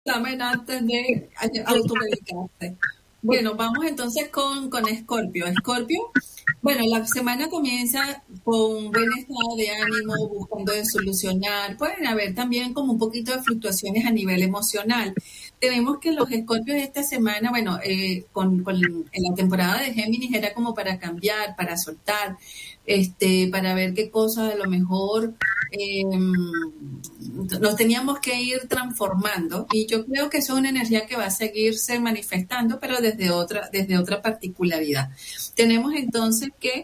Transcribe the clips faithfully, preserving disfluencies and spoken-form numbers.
examen antes de automedicarse. Bueno, vamos entonces con, con Escorpio. Escorpio, bueno, la semana comienza con buen estado de ánimo, buscando de solucionar. Pueden haber también como un poquito de fluctuaciones a nivel emocional. Tenemos que los Escorpios esta semana, bueno, eh, con, con en la temporada de Géminis era como para cambiar, para soltar, este, para ver qué cosas a lo mejor eh, nos teníamos que ir transformando, y yo creo que eso es una energía que va a seguirse manifestando, pero desde otra, desde otra particularidad. Tenemos entonces que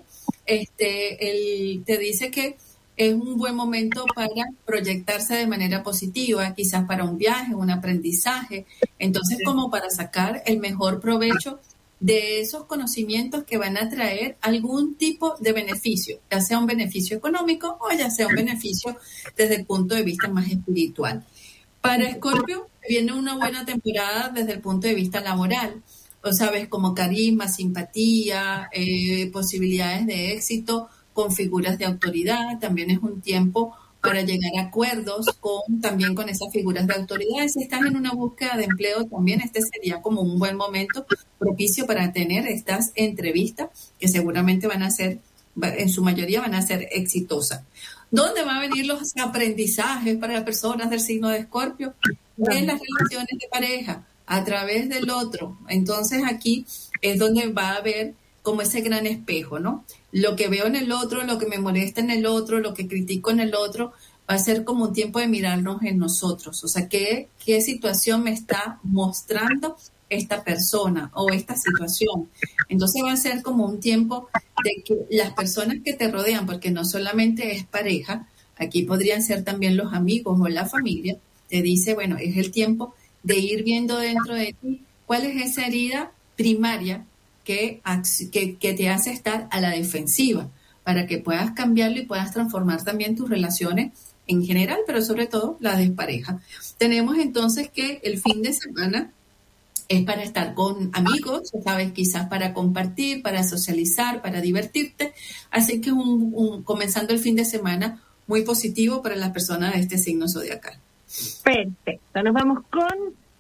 este, el, te dice que es un buen momento para proyectarse de manera positiva, quizás para un viaje, un aprendizaje, entonces como para sacar el mejor provecho de esos conocimientos que van a traer algún tipo de beneficio, ya sea un beneficio económico o ya sea un beneficio desde el punto de vista más espiritual. Para Escorpio viene una buena temporada desde el punto de vista laboral, o sabes, como carisma, simpatía, eh, posibilidades de éxito con figuras de autoridad. También es un tiempo para llegar a acuerdos con también con esas figuras de autoridad. Si estás en una búsqueda de empleo, también este sería como un buen momento propicio para tener estas entrevistas que seguramente van a ser, en su mayoría van a ser exitosas. ¿Dónde van a venir los aprendizajes para las personas del signo de Escorpio? En las relaciones de pareja, a través del otro. Entonces aquí es donde va a haber como ese gran espejo, ¿no? Lo que veo en el otro, lo que me molesta en el otro, lo que critico en el otro, va a ser como un tiempo de mirarnos en nosotros. O sea, ¿qué, qué situación me está mostrando esta persona o esta situación? Entonces va a ser como un tiempo de que las personas que te rodean, porque no solamente es pareja, aquí podrían ser también los amigos o la familia, te dice, bueno, es el tiempo de ir viendo dentro de ti cuál es esa herida primaria que, que, que te hace estar a la defensiva, para que puedas cambiarlo y puedas transformar también tus relaciones en general, pero sobre todo las de pareja. Tenemos entonces que el fin de semana es para estar con amigos, ¿sabes? Quizás para compartir, para socializar, para divertirte. Así que un, un, comenzando el fin de semana muy positivo para las personas de este signo zodiacal. Perfecto, nos vamos con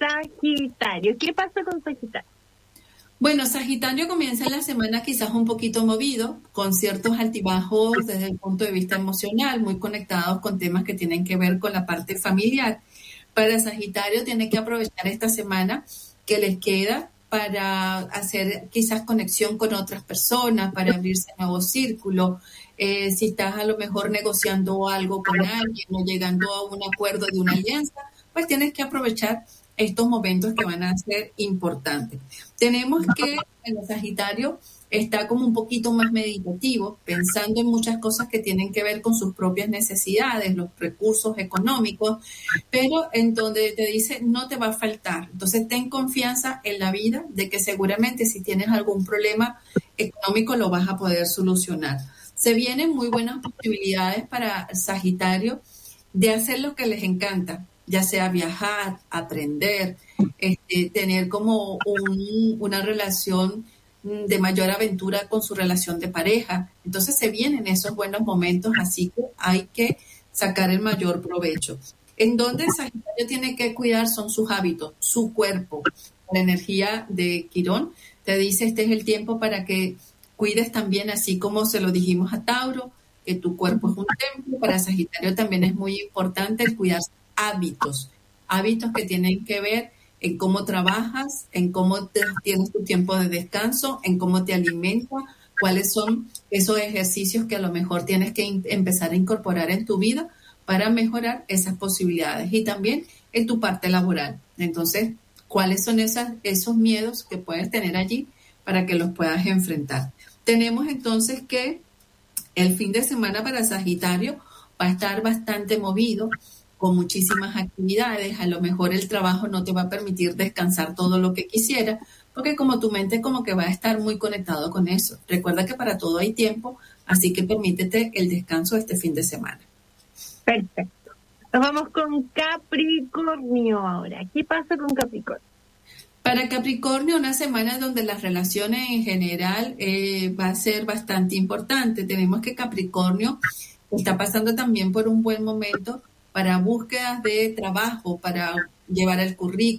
Sagitario. ¿Qué pasa con Sagitario? Bueno, Sagitario comienza la semana quizás un poquito movido, con ciertos altibajos desde el punto de vista emocional, muy conectados con temas que tienen que ver con la parte familiar. Para Sagitario tiene que aprovechar esta semana que les queda para hacer quizás conexión con otras personas, para abrirse a nuevos círculos. Eh, si estás a lo mejor negociando algo con alguien o llegando a un acuerdo de una alianza, pues tienes que aprovechar estos momentos que van a ser importantes. Tenemos que el Sagitario está como un poquito más meditativo, pensando en muchas cosas que tienen que ver con sus propias necesidades, los recursos económicos, pero en donde te dice no te va a faltar. Entonces ten confianza en la vida de que seguramente si tienes algún problema económico lo vas a poder solucionar. Se vienen muy buenas posibilidades para Sagitario de hacer lo que les encanta, ya sea viajar, aprender, este, tener como un, una relación de mayor aventura con su relación de pareja. Entonces se vienen esos buenos momentos, así que hay que sacar el mayor provecho. En donde Sagitario tiene que cuidar son sus hábitos, su cuerpo. La energía de Quirón te dice este es el tiempo para que cuides también, así como se lo dijimos a Tauro, que tu cuerpo es un templo. Para Sagitario también es muy importante el cuidar hábitos, hábitos que tienen que ver en cómo trabajas, en cómo te, tienes tu tiempo de descanso, en cómo te alimentas, cuáles son esos ejercicios que a lo mejor tienes que in, empezar a incorporar en tu vida para mejorar esas posibilidades, y también en tu parte laboral. Entonces, ¿cuáles son esas, esos miedos que puedes tener allí para que los puedas enfrentar? Tenemos entonces que el fin de semana para Sagitario va a estar bastante movido, con muchísimas actividades. A lo mejor el trabajo no te va a permitir descansar todo lo que quisiera, porque como tu mente como que va a estar muy conectado con eso. Recuerda que para todo hay tiempo, así que permítete el descanso este fin de semana. Perfecto. Nos vamos con Capricornio ahora. ¿Qué pasa con Capricornio? Para Capricornio, una semana donde las relaciones en general eh, va a ser bastante importante. Tenemos que Capricornio está pasando también por un buen momento para búsquedas de trabajo, para llevar el currículum